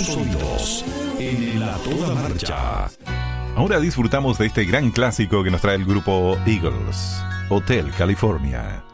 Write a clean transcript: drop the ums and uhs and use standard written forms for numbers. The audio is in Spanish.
tus oídos en el A Toda Marcha. Ahora disfrutamos de este gran clásico que nos trae el grupo Eagles, Hotel California.